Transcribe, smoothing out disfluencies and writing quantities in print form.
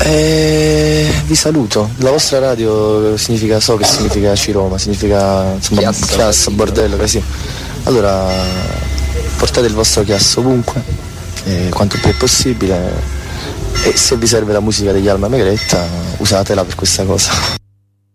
Vi saluto. La vostra radio significa, so che significa Ciroma, significa insomma chiasso, bordello, così. Allora portate il vostro chiasso ovunque, quanto più è possibile, e se vi serve la musica degli Alma Megretta usatela per questa cosa.